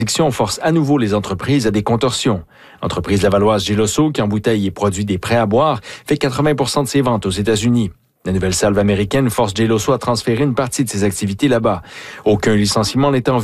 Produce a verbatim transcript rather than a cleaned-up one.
L'interdiction force à nouveau les entreprises à des contorsions. L'entreprise lavalloise Geloso, qui embouteille et produit des prêts à boire, fait quatre-vingts pour cent de ses ventes aux États-Unis. La nouvelle salve américaine force Geloso à transférer une partie de ses activités là-bas. Aucun licenciement n'est en